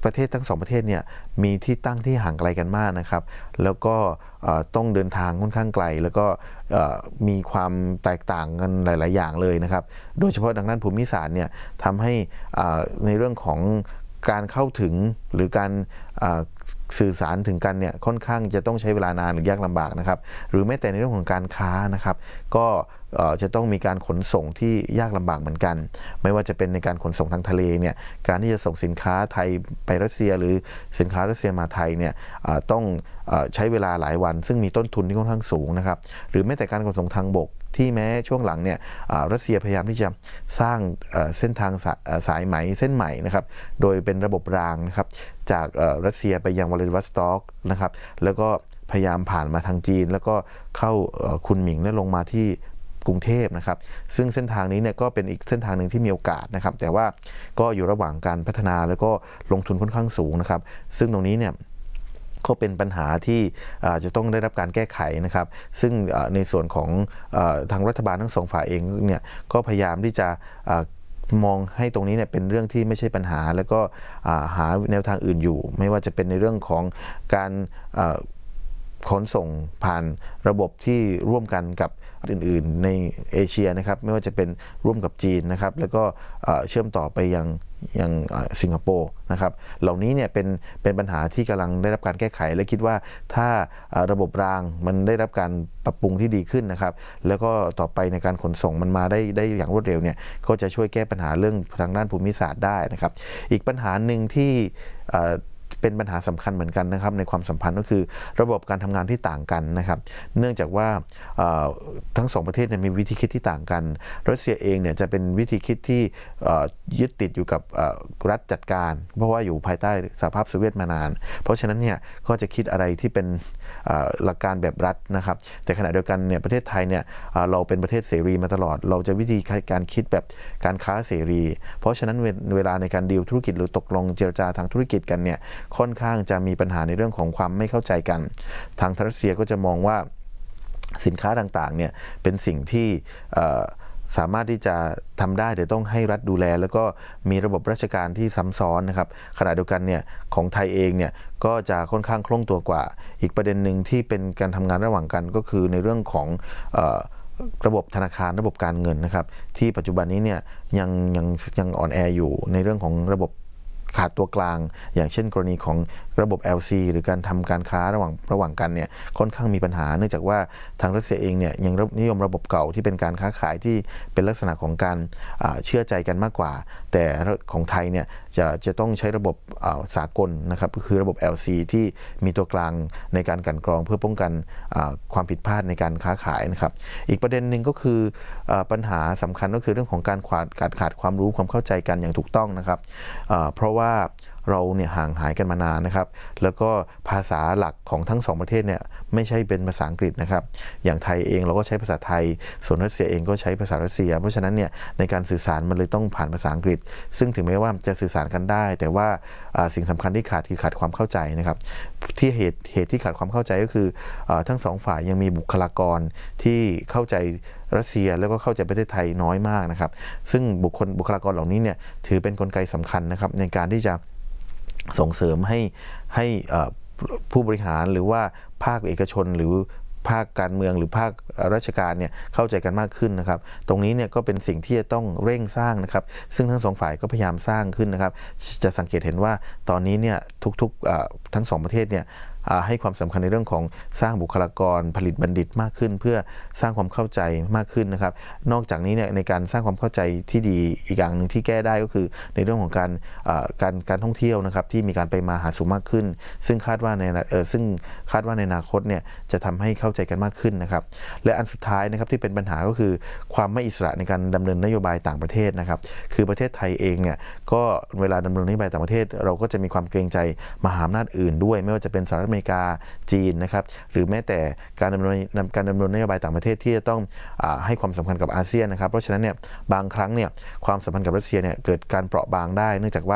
ประเทศทั้งสองประเทศเนี่ยมีที่ตั้งที่ห่างไกลกันมากนะครับแล้วก็ต้องเดินทางค่อนข้างไกลแล้วก็มีความแตกต่างกันหลายๆอย่างเลยนะครับโดยเฉพาะทางด้านภูมิศาสตร์เนี่ยทำให้ในเรื่องของการเข้าถึงหรือการสื่อสารถึงกันเนี่ยค่อนข้างจะต้องใช้เวลานานหรือยากลำบากนะครับหรือแม้แต่ในเรื่องของการค้านะครับก็จะต้องมีการขนส่งที่ยากลำบากเหมือนกันไม่ว่าจะเป็นในการขนส่งทางทะเลเนี่ยการที่จะส่งสินค้าไทยไปรัสเซียหรือสินค้ารัสเซียมาไทยเนี่ยต้องใช้เวลาหลายวันซึ่งมีต้นทุนที่ค่อนข้างสูงนะครับหรือแม้แต่การขนส่งทางบกที่แม้ช่วงหลังเนี่ยรัสเซียพยายามที่จะสร้างเส้นทางสายไหมเส้นใหม่นะครับโดยเป็นระบบรางนะครับจากรัสเซียไปยังวลาดิวอสต็อกนะครับแล้วก็พยายามผ่านมาทางจีนแล้วก็เข้าคุนหมิงและลงมาที่กรุงเทพนะครับซึ่งเส้นทางนี้เนี่ยก็เป็นอีกเส้นทางหนึ่งที่มีโอกาสนะครับแต่ว่าก็อยู่ระหว่างการพัฒนาแล้วก็ลงทุนค่อนข้างสูงนะครับซึ่งตรงนี้เนี่ยก็เป็นปัญหาที่จะต้องได้รับการแก้ไขนะครับซึ่งในส่วนของทางรัฐบาลทั้งสองฝ่ายเองเนี่ยก็พยายามที่จะมองให้ตรงนี้เนี่ยเป็นเรื่องที่ไม่ใช่ปัญหาแล้วก็หาแนวทางอื่นอยู่ไม่ว่าจะเป็นในเรื่องของการขนส่งผ่านระบบที่ร่วมกันกับอื่นๆในเอเชียนะครับไม่ว่าจะเป็นร่วมกับจีนนะครับแล้วก็เชื่อมต่อไปยังสิงคโปร์นะครับเหล่านี้เนี่ยเป็นปัญหาที่กำลังได้รับการแก้ไขและคิดว่าถ้าระบบรางมันได้รับการปรับปรุงที่ดีขึ้นนะครับแล้วก็ต่อไปในการขนส่งมันมาได้อย่างรวดเร็วเนี่ยก็จะช่วยแก้ปัญหาเรื่องทางด้านภูมิศาสตร์ได้นะครับอีกปัญหาหนึ่งที่เป็นปัญหาสำคัญเหมือนกันนะครับในความสัมพันธ์ก็คือระบบการทำงานที่ต่างกันนะครับเนื่องจากว่าทั้งสองประเทศมีวิธีคิดที่ต่างกันรัสเซียเองเนี่ยจะเป็นวิธีคิดที่ยึดติดอยู่กับรัฐจัดการเพราะว่าอยู่ภายใต้สหภาพโซเวียตมานานเพราะฉะนั้นเนี่ยก็จะคิดอะไรที่เป็นหลักการแบบรัฐนะครับแต่ขณะเดียวกันเนี่ยประเทศไทยเนี่ยเราเป็นประเทศเสรีมาตลอดเราจะวิธีการคิดแบบการค้าเสรีเพราะฉะนั้นเวลาในการดีลธุรกิจหรือตกลงเจรจาทางธุรกิจกันเนี่ยค่อนข้างจะมีปัญหาในเรื่องของความไม่เข้าใจกันทางรัสเซียก็จะมองว่าสินค้าต่างๆเนี่ยเป็นสิ่งที่สามารถที่จะทำได้แต่ต้องให้รัฐดูแลแล้วก็มีระบบราชการที่ซ้ำซ้อนนะครับขณะเดียวกันเนี่ยของไทยเองเนี่ยก็จะค่อนข้างคล่องตัวกว่าอีกประเด็นหนึ่งที่เป็นการทำงานระหว่างกันก็คือในเรื่องของระบบธนาคารระบบการเงินนะครับที่ปัจจุบันนี้เนี่ยยังอ่อนแออยู่ในเรื่องของระบบขาดตัวกลางอย่างเช่นกรณีของระบบ LC หรือการทำการค้าระหว่างกันเนี่ยค่อนข้างมีปัญหาเนื่องจากว่าทางรัสเซียเองเนี่ยยังนิยมระบบเก่าที่เป็นการค้าขายที่เป็นลักษณะของการเชื่อใจกันมากกว่าแต่ของไทยเนี่ยจะต้องใช้ระบบสากลนะครับก็คือระบบ LC ที่มีตัวกลางในการกลั่นกรองเพื่อป้องกันความผิดพลาดในการค้าขายนะครับอีกประเด็นหนึ่งก็คือปัญหาสำคัญก็คือเรื่องของการขาดความรู้ความเข้าใจกันอย่างถูกต้องนะครับเพราะว่าเราเนี่ยห่างหายกันมานานนะครับแล้วก็ภาษาหลักของทั้งสองประเทศเนี่ยไม่ใช่เป็นภาษาอังกฤษนะครับอย่างไทยเองเราก็ใช้ภาษาไทยส่วนรัสเซียเองก็ใช้ภาษารัสเซียเพราะฉะนั้นเนี่ยในการสื่อสารมันเลยต้องผ่านภาษาอังกฤษซึ่งถึงแม้ว่าจะสื่อสารกันได้แต่ว่าสิ่งสำคัญที่ขาดคือขาดความเข้าใจนะครับที่เหตุที่ขาดความเข้าใจก็คือทั้งสองฝ่ายยังมีบุคลากรที่เข้าใจรัสเซียแล้วก็เข้าใจประเทศไทยน้อยมากนะครับซึ่งบุคลากรเหล่านี้เนี่ยถือเป็นกลไกสำคัญนะครับในการที่จะส่งเสริมให้ผู้บริหารหรือว่าภาคเอกชนหรือภาคการเมืองหรือภาคราชการเนี่ยเข้าใจกันมากขึ้นนะครับตรงนี้เนี่ยก็เป็นสิ่งที่จะต้องเร่งสร้างนะครับซึ่งทั้งสองฝ่ายก็พยายามสร้างขึ้นนะครับจะสังเกตเห็นว่าตอนนี้เนี่ยทุกทั้งสองประเทศเนี่ยให้ความสำคัญในเรื่องของสร้างบุคลากรผลิตบัณฑิตมากขึ้นเพื่อสร้างความเข้าใจมากขึ้นนะครับนอกจากนี้เนี่ยในการสร้างความเข้าใจที่ดีอีกอย่างหนึ่งที่แก้ได้ก็คือในเรื่องของการท่องเที่ยวนะครับที่มีการไปมาหาสู่มากขึ้นซึ่งคาดว่าในอนาคตเนี่ยจะทำให้เข้าใจกันมากขึ้นนะครับและอันสุดท้ายนะครับที่เป็นปัญหาก็คือความไม่อิสระในการดำเนินนโยบายต่างประเทศนะครับคือประเทศไทยเองเนี่ยก็เวลาดำเนินนโยบายต่างประเทศเราก็จะมีความเกรงใจมหาอำนาจอื่นด้วยไม่ว่าจะเป็นสหรัฐอเมริกาจีนนะครับหรือแม้แต่การดำเนินนโยบายต่างประเทศที่จะต้องให้ความสำคัญกับอาเซียนนะครับเพราะฉะนั้นเนี่ยบางครั้งเนี่ยความสัมพันธ์กับรัสเซียเนี่ยเกิดการเปราะบางได้เนื่องจากว่า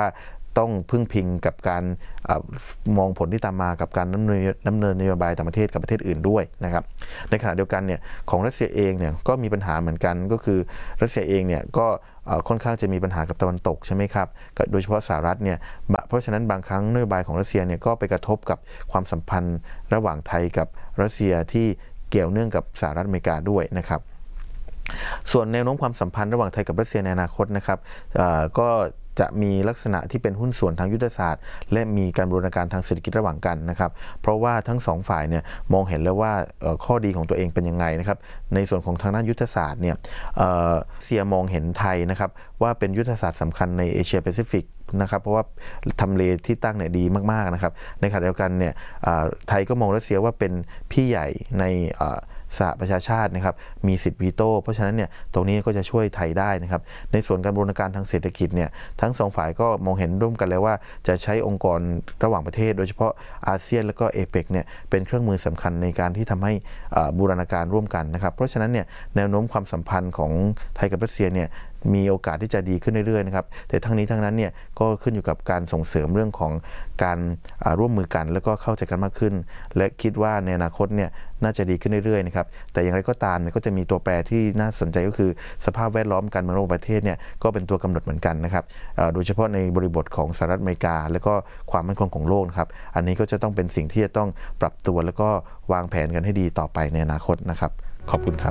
ต้องพึ่งพิงกับการมองผลที่ตามมากับการดำเนินนโยบายต่างประเทศกับประเทศอื่นด้วยนะครับในขณะเดียวกันเนี่ยของรัสเซียเองเนี่ยก็มีปัญหาเหมือนกันก็คือรัสเซียเองเนี่ยก็ค่อนข้างจะมีปัญหากับตะวันตกใช่ไหมครับโดยเฉพาะสหรัฐเนี่ยเพราะฉะนั้นบางครั้งนโยบายของรัสเซียเนี่ยก็ไปกระทบกับความสัมพันธ์ระหว่างไทยกับรัสเซียที่เกี่ยวเนื่องกับสหรัฐอเมริกาด้วยนะครับส่วนแนวโน้มความสัมพันธ์ระหว่างไทยกับรัสเซียในอนาคตนะครับก็จะมีลักษณะที่เป็นหุ้นส่วนทางยุทธศาสตร์และมีการบูรณาการทางเศรษฐกิจระหว่างกันนะครับเพราะว่าทั้งสองฝ่ายเนี่ยมองเห็นแล้วว่าข้อดีของตัวเองเป็นยังไงนะครับในส่วนของทางด้านยุทธศาสตร์เนี่ยรัสเซียมองเห็นไทยนะครับว่าเป็นยุทธศาสตร์สำคัญในเอเชียแปซิฟิกนะครับเพราะว่าทำเลที่ตั้งเนี่ยดีมากๆนะครับในขณะเดียวกันเนี่ยไทยก็มองรัสเซียว่าเป็นพี่ใหญ่ในสหประชาชาตินะครับมีสิทธิวีโต้เพราะฉะนั้นเนี่ยตรงนี้ก็จะช่วยไทยได้นะครับในส่วนการบูรณาการทางเศรษฐกิจเนี่ยทั้งสองฝ่ายก็มองเห็นร่วมกันแล้วว่าจะใช้องค์กรระหว่างประเทศโดยเฉพาะอาเซียนและก็เอเปกเนี่ยเป็นเครื่องมือสำคัญในการที่ทำให้บูรณาการร่วมกันนะครับเพราะฉะนั้นเนี่ยแนวโน้มความสัมพันธ์ของไทยกับรัสเซียเนี่ยมีโอกาสที่จะดีขึ้นเรื่อยๆนะครับแต่ทั้งนี้ทั้งนั้นเนี่ยก็ขึ้นอยู่กับการส่งเสริมเรื่องของการร่วมมือกันแล้วก็เข้าใจกันมากขึ้นและคิดว่าในอนาคตเนี่ยน่าจะดีขึ้นเรื่อยๆนะครับแต่อย่างไรก็ตามเนี่ยก็จะมีตัวแปรที่น่าสนใจก็คือสภาพแวดล้อมการเมืองระหว่างประเทศเนี่ยก็เป็นตัวกำหนดเหมือนกันนะครับโดยเฉพาะในบริบทของสหรัฐอเมริกาและก็ความมั่นคงของโลกนะครับอันนี้ก็จะต้องเป็นสิ่งที่จะต้องปรับตัวแล้วก็วางแผนกันให้ดีต่อไปในอนาคตนะครับขอบคุณครับ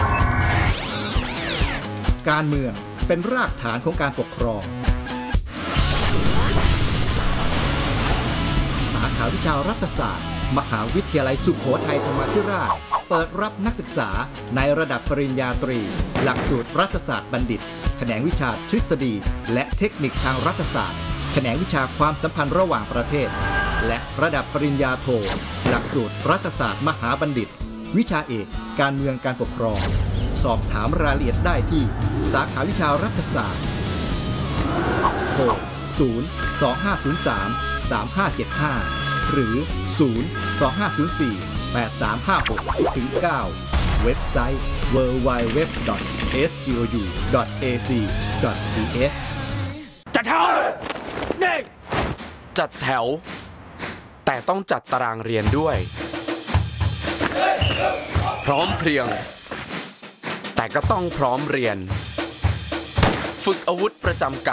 การเมืองเป็นรากฐานของการปกครองสาขาวิชารัฐศาสตร์มหาวิทยาลัยสุโขทัยธรรมาธิราชเปิดรับนักศึกษาในระดับปริญญาตรีหลักสูตรรัฐศาสตร์บัณฑิตแขนงวิชาทฤษฎีและเทคนิคทางรัฐศาสตร์แขนงวิชาความสัมพันธ์ระหว่างประเทศและระดับปริญญาโทหลักสูตรรัฐศาสตร์มหาบัณฑิตวิชาเอกการเมืองการปกครองสอบถามรายละเอียดได้ที่สาขาวิชารัฐศาสตร์โทร 02503-3575 หรือ 02504-8356-9 เว็บไซต์ www.sgou.ac.th จัดแถวนี่จัดแถวแต่ต้องจัดตารางเรียนด้วยพร้อมเพรียงแต่ก็ต้องพร้อมเรียนฝึกอาวุธประจำกาย